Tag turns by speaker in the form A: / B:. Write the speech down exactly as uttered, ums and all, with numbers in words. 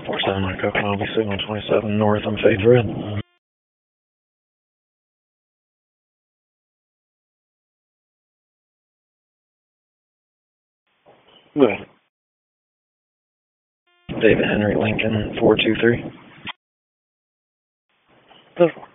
A: four seven nine Coconut, I'll be signal twenty-seven north on Fades Red. Go ahead. David Henry Lincoln, four two three. Go for it.